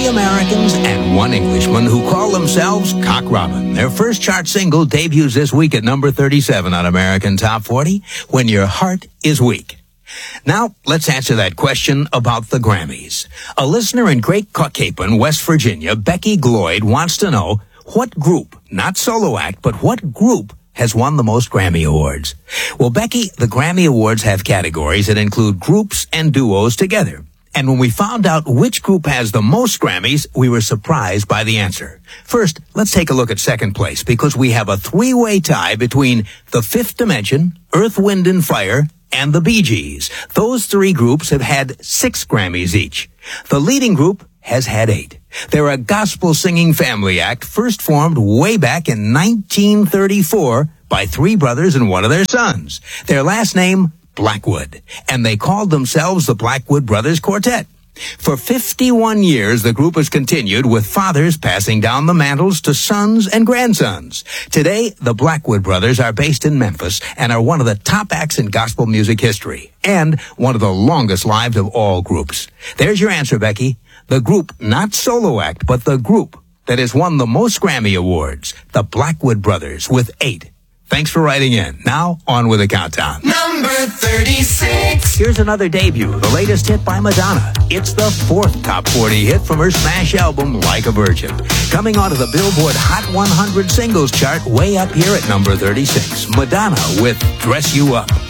3 Americans and 1 Englishman who call themselves Cock Robin. Their first chart single debuts this week at number 37 on American Top 40, When Your Heart is Weak. Now, let's answer that question about the Grammys. A listener in Great Caucapan, West Virginia, Becky Gloyd, wants to know what group, not solo act, but what group has won the most Grammy Awards? Well, Becky, the Grammy Awards have categories that include groups and duos together. And when we found out which group has the most Grammys, we were surprised by the answer. First, let's take a look at second place, because we have a 3-way tie between The Fifth Dimension, Earth, Wind and Fire, and the Bee Gees. Those 3 groups have had 6 Grammys each. The leading group has had 8. They're a gospel singing family act first formed way back in 1934 by 3 brothers and 1 of their sons. Their last name, Blackwood, and they called themselves the Blackwood Brothers Quartet. For 51 years, the group has continued, with fathers passing down the mantles to sons and grandsons. Today, the Blackwood Brothers are based in Memphis and are one of the top acts in gospel music history, and one of the longest lives of all groups. There's your answer, Becky. The group, not solo act, but the group that has won the most Grammy Awards, the Blackwood Brothers, with 8. Thanks for writing in. Now, on with the countdown. Number 36. Here's another debut, the latest hit by Madonna. It's the 4th top 40 hit from her smash album, Like a Virgin. Coming onto the Billboard Hot 100 singles chart, way up here at number 36. Madonna with Dress You Up.